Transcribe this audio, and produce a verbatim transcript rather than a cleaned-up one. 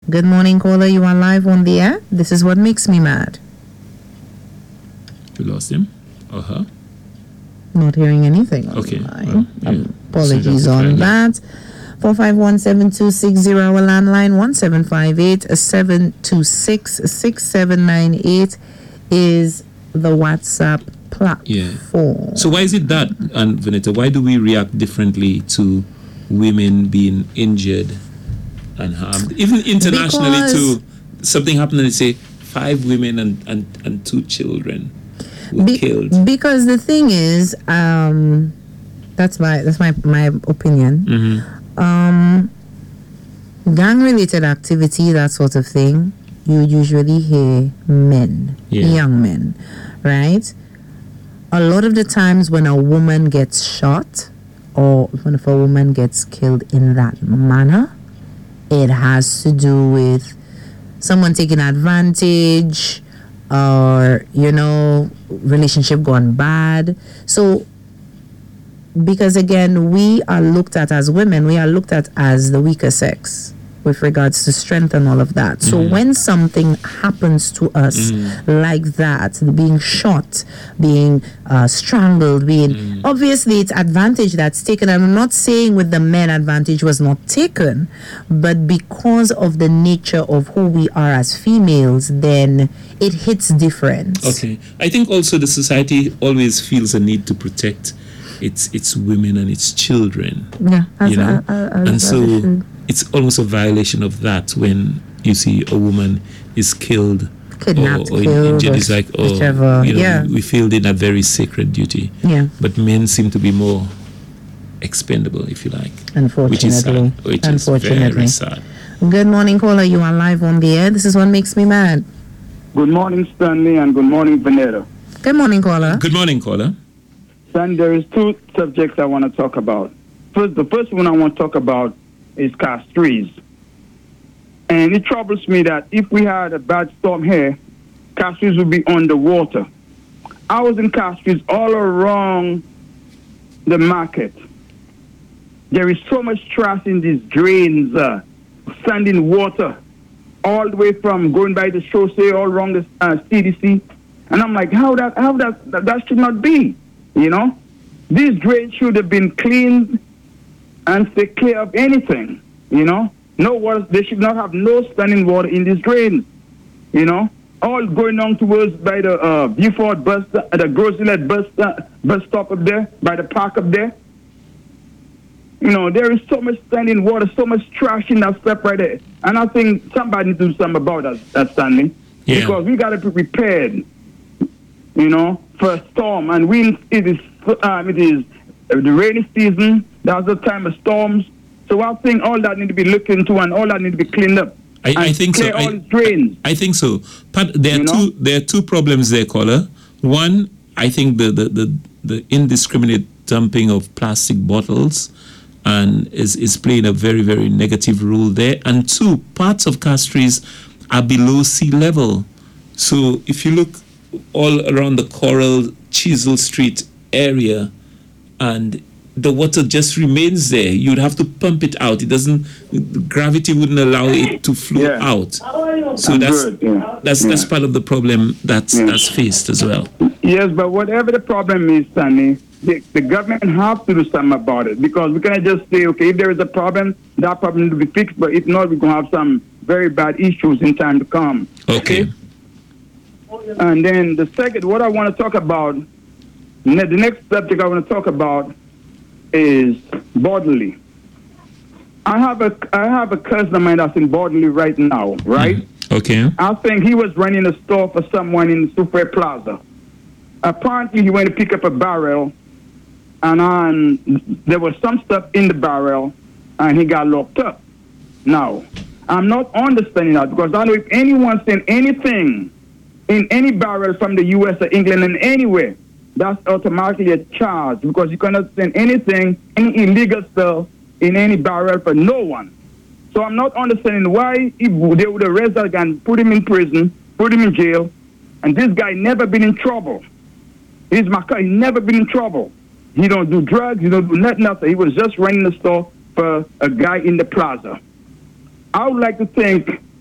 Good morning, caller. You are live on the air. This is what makes me mad. We lost him or her. Not hearing anything on Okay. the line. Well, yeah. Um, apologies So on that. that. four five one, seven two six zero, our landline. one seven five eight, seven two six, six seven nine eight is the WhatsApp platform. Yeah. So why is it that, and Vanessa, why do we react differently to women being injured and harmed? Even internationally Because- too, something happened and they say five women and, and, and two children were Be- killed. Because the thing is, um, that's my that's my my opinion. Mm-hmm. Um, gang-related activity, that sort of thing, you usually hear men, Yeah. young men, right? A lot of the times when a woman gets shot or when if a woman gets killed in that manner, it has to do with someone taking advantage or, you know, relationship gone bad. So because again, we are looked at as women, we are looked at as the weaker sex with regards to strength and all of that. So Mhm. when something happens to us Mhm. like that, being shot, being uh, strangled, being Mhm. obviously it's advantage that's taken. I'm not saying with the men advantage was not taken, but because of the nature of who we are as females, then it hits different. Okay. I think also the society always feels a need to protect its its women and its children. Yeah, as You know? a- a- as- and as so it should. it's almost a violation of that when you see a woman is killed Kidnapped, or, or killed, injured. or It's like, oh, whichever, you know, yeah. we, we feel in a very sacred duty. Yeah, But men seem to be more expendable, if you like. unfortunately. Which is sad. Which unfortunately. is very sad. Good morning, caller. You are live on the air. This is what makes me mad. Good morning, Stanley, and good morning, Vanessa. Good morning, caller. Good morning, caller. Son, there is two subjects I want to talk about. First, the first one I want to talk about is Castries. And it troubles me that if we had a bad storm here, Castries would be underwater. I was in Castries all around the market. There is so much trash in these drains, uh, standing water, all the way from going by the chaussee all around the uh, C D C. And I'm like, how that, how that, that, that should not be, you know? These drains should have been cleaned and stay clear of anything, you know? No water, they should not have no standing water in these drains, you know? All going on towards by the uh, Beaufort bus, uh, the Groselet bus, uh, bus stop up there, by the park up there. You know, there is so much standing water, so much trash in that stuff right there. And I think somebody needs to do something about that, that Stanley. Yeah. Because we got to be prepared, you know, for a storm. And we, it is, um, it is the rainy season. That's the time of storms. So I think all that need to be looked into and all that need to be cleaned up. I, I And think so. clear all I, the drains. I think so. But there are You know? two there are two problems there, caller. One, I think the, the, the, the indiscriminate dumping of plastic bottles and is, is playing a very, very negative role there. And two, parts of Castries are below sea level. So if you look all around the Coral Chisel Street area and the water just remains there, you'd have to pump it out. It doesn't, gravity wouldn't allow it to flow Yeah. out. So I'm that's good, yeah. that's that's Yeah. part of the problem that's Yeah. that's faced as well. Yes, but whatever the problem is, Stanley, the, the government have to do something about it because we cannot just say, okay, if there is a problem, that problem needs to be fixed, but if not, we're going to have some very bad issues in time to come. Okay. And then the second, what I want to talk about, ne- the next subject I want to talk about is Bodley. I have a I have a cousin of mine that's in Bodley right now, right? Okay. I think he was running a store for someone in Super Plaza. Apparently, he went to pick up a barrel, and um, there was some stuff in the barrel, and he got locked up. Now, I'm not understanding that because I know if anyone sent anything in any barrel from the U S or England and anywhere, that's automatically a charge because you cannot send anything, any illegal stuff in any barrel for no one. So I'm not understanding why if they would arrest that guy and put him in prison, put him in jail, and this guy never been in trouble. He's my cousin. He never been in trouble. He don't do drugs. He don't do nothing else. He was just running the store for a guy in the plaza. I would like to think